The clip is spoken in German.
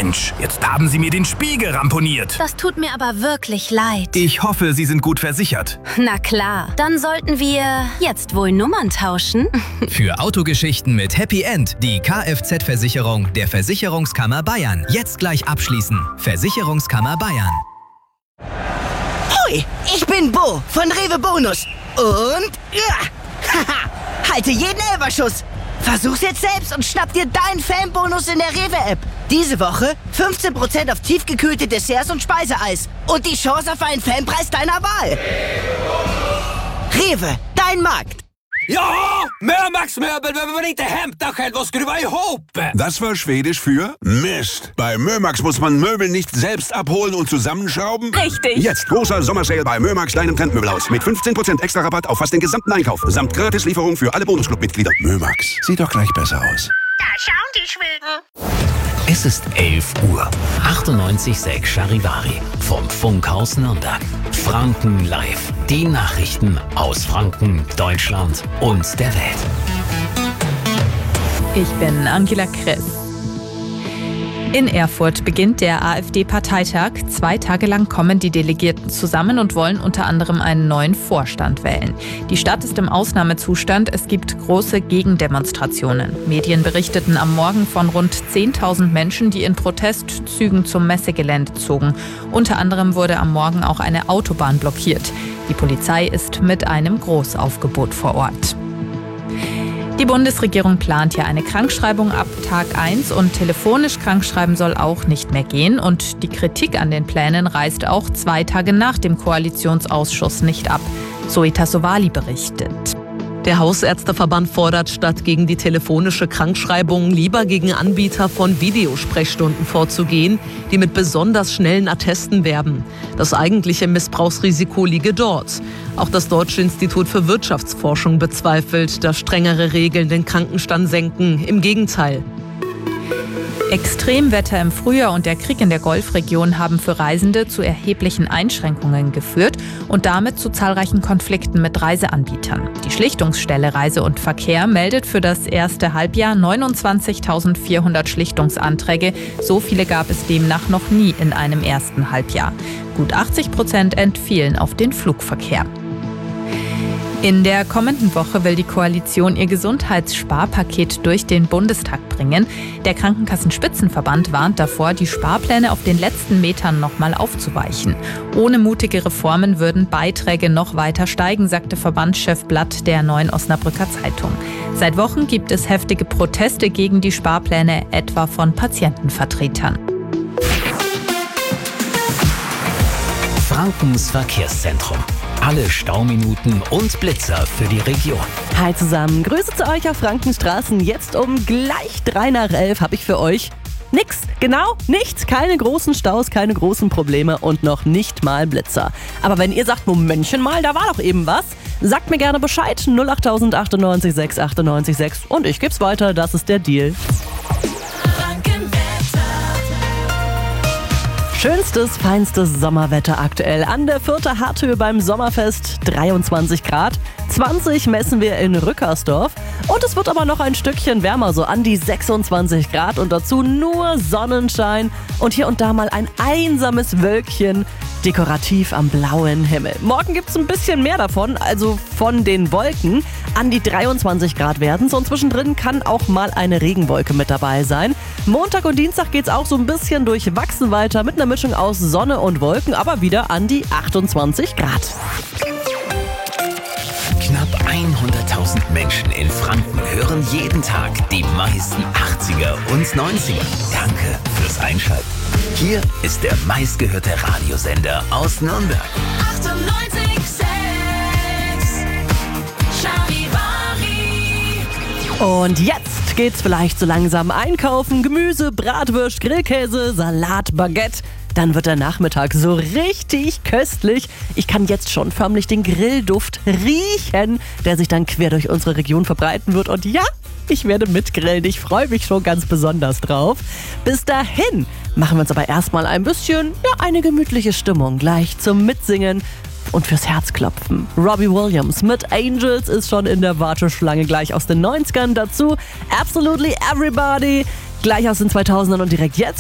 Mensch, jetzt haben Sie mir den Spiegel ramponiert. Das tut mir aber wirklich leid. Ich hoffe, Sie sind gut versichert. Na klar, dann sollten wir jetzt wohl Nummern tauschen. Für Autogeschichten mit Happy End die Kfz-Versicherung der Versicherungskammer Bayern. Jetzt gleich abschließen. Versicherungskammer Bayern. Hoi, ich bin Bo von Rewe Bonus. Und halte jeden Elferschuss. Versuch's jetzt selbst und schnapp dir deinen Fanbonus in der Rewe-App. Diese Woche 15% auf tiefgekühlte Desserts und Speiseeis. Und die Chance auf einen Fanpreis deiner Wahl. Rewe, dein Markt. Ja, Mömax-Möbel, wenn man inte hämtar själv och skruva ihop. Das war Schwedisch für Mist. Bei Mömax muss man Möbel nicht selbst abholen und zusammenschrauben. Richtig. Jetzt großer Sommersale bei Mömax, deinem Trendmöbelhaus. Mit 15% extra Rabatt auf fast den gesamten Einkauf. Samt Gratislieferung für alle Bonusclub-Mitglieder. Mömax, sieht doch gleich besser aus. Da schauen die Schweden. Es ist 11 Uhr. 98,6 Charivari vom Funkhaus Nürnberg. Franken live. Die Nachrichten aus Franken, Deutschland und der Welt. Ich bin Angela Kress. In Erfurt beginnt der AfD-Parteitag. 2 Tage lang kommen die Delegierten zusammen und wollen unter anderem einen neuen Vorstand wählen. Die Stadt ist im Ausnahmezustand. Es gibt große Gegendemonstrationen. Medien berichteten am Morgen von rund 10.000 Menschen, die in Protestzügen zum Messegelände zogen. Unter anderem wurde am Morgen auch eine Autobahn blockiert. Die Polizei ist mit einem Großaufgebot vor Ort. Die Bundesregierung plant ja eine Krankschreibung ab Tag 1 und telefonisch krankschreiben soll auch nicht mehr gehen. Und die Kritik an den Plänen reißt auch 2 Tage nach dem Koalitionsausschuss nicht ab. Zoe Tassovali berichtet. Der Hausärzteverband fordert, statt gegen die telefonische Krankschreibung lieber gegen Anbieter von Videosprechstunden vorzugehen, die mit besonders schnellen Attesten werben. Das eigentliche Missbrauchsrisiko liege dort. Auch das Deutsche Institut für Wirtschaftsforschung bezweifelt, dass strengere Regeln den Krankenstand senken. Im Gegenteil. Extremwetter im Frühjahr und der Krieg in der Golfregion haben für Reisende zu erheblichen Einschränkungen geführt und damit zu zahlreichen Konflikten mit Reiseanbietern. Die Schlichtungsstelle Reise und Verkehr meldet für das erste Halbjahr 29.400 Schlichtungsanträge. So viele gab es demnach noch nie in einem ersten Halbjahr. Gut 80% entfielen auf den Flugverkehr. In der kommenden Woche will die Koalition ihr Gesundheitssparpaket durch den Bundestag bringen. Der Krankenkassenspitzenverband warnt davor, die Sparpläne auf den letzten Metern nochmal aufzuweichen. Ohne mutige Reformen würden Beiträge noch weiter steigen, sagte Verbandschef Blatt der Neuen Osnabrücker Zeitung. Seit Wochen gibt es heftige Proteste gegen die Sparpläne, etwa von Patientenvertretern. Frankens Verkehrszentrum. Alle Stauminuten und Blitzer für die Region. Hi zusammen, Grüße zu euch auf Frankenstraßen. Jetzt um gleich 11:03 habe ich für euch nix. Genau, nichts. Keine großen Staus, keine großen Probleme und noch nicht mal Blitzer. Aber wenn ihr sagt, Momentchen mal, da war doch eben was, sagt mir gerne Bescheid. 08000 98 6 98 6 und ich geb's weiter, das ist der Deal. Schönstes, feinstes Sommerwetter aktuell. An der Fürther Harthöhe beim Sommerfest 23 Grad. 20 messen wir in Rückersdorf. Und es wird aber noch ein Stückchen wärmer, so an die 26 Grad. Und dazu nur Sonnenschein und hier und da mal ein einsames Wölkchen dekorativ am blauen Himmel. Morgen gibt es ein bisschen mehr davon, also von den Wolken. An die 23 Grad werden es und zwischendrin kann auch mal eine Regenwolke mit dabei sein. Montag und Dienstag geht es auch so ein bisschen durchwachsen weiter mit einer Mischung aus Sonne und Wolken, aber wieder an die 28 Grad. Knapp 100.000 Menschen in Franken hören jeden Tag die meisten 80er und 90er. Danke fürs Einschalten. Hier ist der meistgehörte Radiosender aus Nürnberg. 98,6 Charivari. Und jetzt geht's vielleicht so langsam einkaufen. Gemüse, Bratwurst, Grillkäse, Salat, Baguette. Dann wird der Nachmittag so richtig köstlich. Ich kann jetzt schon förmlich den Grillduft riechen, der sich dann quer durch unsere Region verbreiten wird. Und ja, ich werde mitgrillen. Ich freue mich schon ganz besonders drauf. Bis dahin machen wir uns aber erstmal ein bisschen, eine gemütliche Stimmung gleich zum Mitsingen und fürs Herzklopfen. Robbie Williams mit Angels ist schon in der Warteschlange, gleich aus den 90ern. Dazu Absolutely Everybody, gleich aus den 2000ern und direkt jetzt